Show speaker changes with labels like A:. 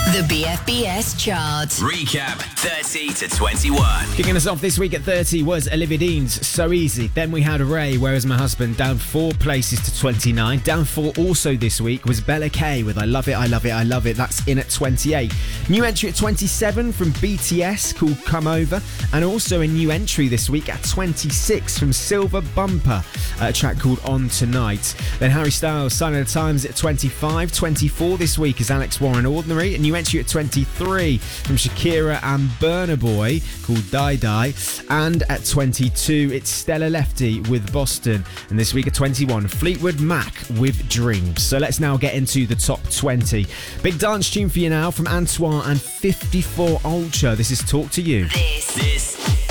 A: The BFBS chart.
B: Recap 30 to 21.
C: Kicking us off this week at 30 was Olivia Dean's So Easy. Then we had Ray, Where Is My Husband, down 4 places to 29. Down 4 also this week was Bella K with I Love It, I Love It, I Love It. That's in at 28. New entry at 27 from BTS called Come Over. And also a new entry this week at 26 from Silver Bumper, a track called On Tonight. Then Harry Styles, Sign of the Times at 25. 24 this week is Alex Warren, Ordinary. A new entry at 23 from Shakira and Burna Boy called Die Die. And at 22 it's Stella Lefty with Boston. And this week at 21 Fleetwood Mac with Dreams. So let's now get into the top 20. Big dance tune for you now from Antoine and 54 Ultra. This is Talk to You.
A: This